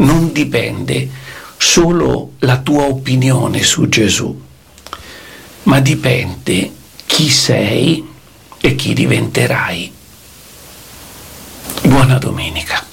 non dipende solo la tua opinione su Gesù, ma dipende chi sei e chi diventerai. Buona domenica.